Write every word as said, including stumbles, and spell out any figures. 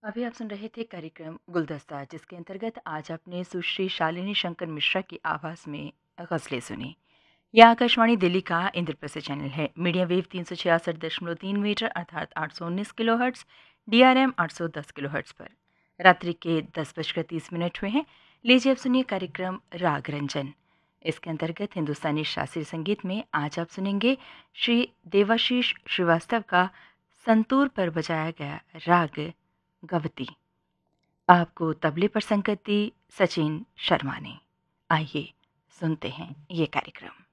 अभी आप सुन रहे थे कार्यक्रम गुलदस्ता, जिसके अंतर्गत आज आपने सुश्री शालिनी शंकर मिश्रा की आवाज़ में गज़लें सुनी। यह आकाशवाणी दिल्ली का इंद्रप्रस्थ चैनल है। मीडियम वेव तीन सौ छियासठ दशमलव तीन मीटर अर्थात आठ सौ उन्नीस kilo hertz, D R M आठ सौ दस किलो हर्ट्स पर रात्रि के दस बजकर तीस मिनट हुए हैं। लीजिए अब सुनिए कार्यक्रम राग रंजन। इसके अंतर्गत हिंदुस्तानी शास्त्रीय संगीत में आज आप सुनेंगे श्री देवाशीष श्रीवास्तव का संतूर पर बजाया गया राग गवती। आपको तबले पर संगत दी सचिन शर्मा ने। आइए सुनते हैं ये कार्यक्रम।